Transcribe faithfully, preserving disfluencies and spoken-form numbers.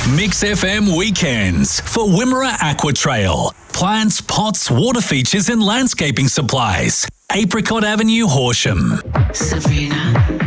Mix F M Weekends for Wimmera Aqua Trail. Plants, pots, water features and landscaping supplies. Apricot Avenue, Horsham. Sabrina.